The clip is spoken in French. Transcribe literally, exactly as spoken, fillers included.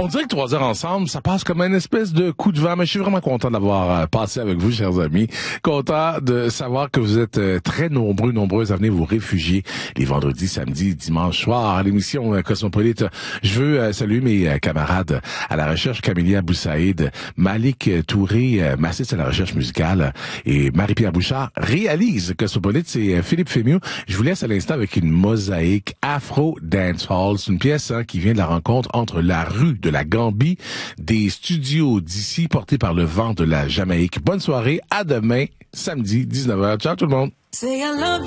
dirait que trois heures ensemble, ça passe comme une espèce de coup de vent, mais je suis vraiment content d'avoir euh, passé avec vous, chers amis. Content de savoir que vous êtes euh, très nombreux, nombreuses à venir vous réfugier les vendredis, samedis, dimanches soirs à l'émission euh, Cosmopolite. Je veux euh, saluer mes euh, camarades à la recherche, Camélia Boussaïd, Malik Touré, euh, m'assiste à la recherche musicale, et Marie-Pierre Bouchard réalise Cosmopolite. C'est euh, Philippe Fémieux. Je vous laisse à l'instant avec une mosaïque Afro Dance Hall. C'est une pièce hein, qui vient de la rencontre entre la rue de la Gambie, des studios d'ici, portés par le vent de la Jamaïque. Bonne soirée, à demain, samedi, dix-neuf heures. Ciao tout le monde!